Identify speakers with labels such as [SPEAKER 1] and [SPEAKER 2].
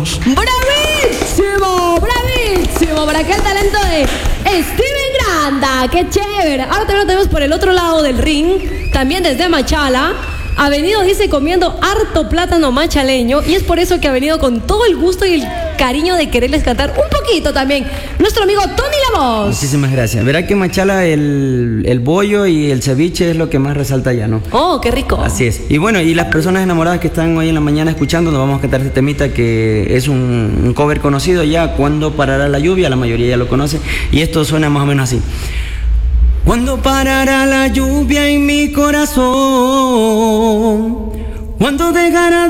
[SPEAKER 1] ¡Bravísimo! ¡Bravísimo! Para aquel talento de Steven Granda. ¡Qué chévere! Ahora también lo tenemos por el otro lado del ring, también desde Machala. Ha venido, dice, comiendo harto plátano machaleño, y es por eso que ha venido con todo el gusto y el cariño de quererles cantar un poquito también nuestro amigo Tony La Voz.
[SPEAKER 2] Muchísimas gracias. Verá que Machala el bollo y el ceviche es lo que más resalta allá, ¿no?
[SPEAKER 1] Oh, qué rico.
[SPEAKER 2] Así es. Y bueno, y las personas enamoradas que están hoy en la mañana escuchando, nos vamos a cantar este temita que es un cover conocido ya, ¿Cuándo parará la lluvia? La mayoría ya lo conoce, y esto suena más o menos así. ¿Cuándo parará la lluvia en mi corazón? ¿Cuándo dejará